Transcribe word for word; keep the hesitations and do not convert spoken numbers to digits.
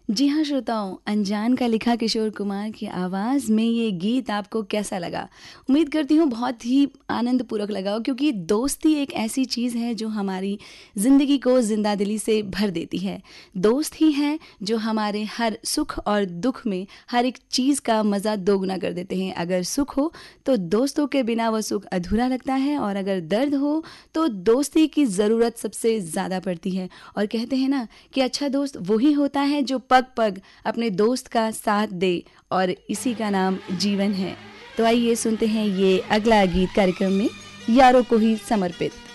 जी हाँ श्रोताओं, अनजान का लिखा किशोर कुमार की आवाज़ में ये गीत आपको कैसा लगा? उम्मीद करती हूँ बहुत ही आनंदपूर्वक लगा हो, क्योंकि दोस्ती एक ऐसी चीज़ है जो हमारी ज़िंदगी को ज़िंदा-दिली से भर देती है। दोस्त ही हैं जो हमारे हर सुख और दुख में हर एक चीज़ का मज़ा दोगुना कर देते हैं। अगर सुख हो तो दोस्तों के बिना वो सुख अधूरा लगता है, और अगर दर्द हो तो दोस्ती की ज़रूरत सबसे ज़्यादा पड़ती है। और कहते हैं ना कि अच्छा दोस्त वही होता है जो पग पग अपने दोस्त का साथ दे, और इसी का नाम जीवन है। तो आइए सुनते हैं ये अगला गीत कार्यक्रम में, यारों को ही समर्पित।